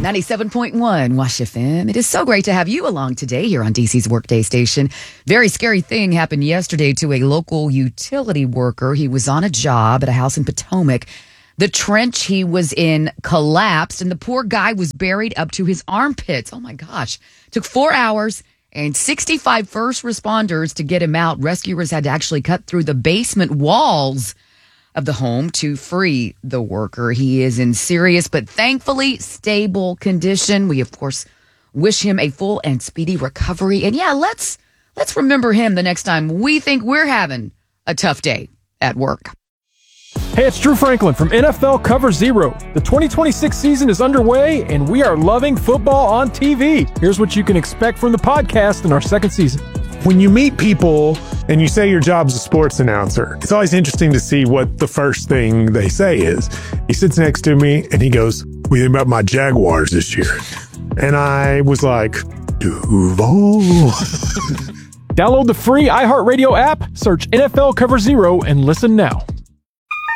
97.1 Wash FM. It is so great to have you along today here on DC's Workday Station. Very scary thing happened yesterday to a local utility worker. He was on a job at a house in Potomac. The trench he was in collapsed, and the poor guy was buried up to his armpits. Oh, my gosh. Took 4 hours and 65 first responders to get him out. Rescuers had to actually cut through the basement walls of the home to free the worker. He is in serious but thankfully stable condition. We, of course, wish him a full and speedy recovery. And yeah, let's remember him the next time we think we're having a tough day at work. Hey, it's Drew Franklin from NFL Cover Zero. The 2026 season is underway, and we are loving football on TV. Here's what you can expect from the podcast in our second season. When you meet people and you say your job's a sports announcer, it's always interesting to see what the first thing they say is. He sits next to me and he goes, "What do you think about my Jaguars this year?" And I was like, Duval. Download the free iHeartRadio app, search NFL Cover Zero, and listen now.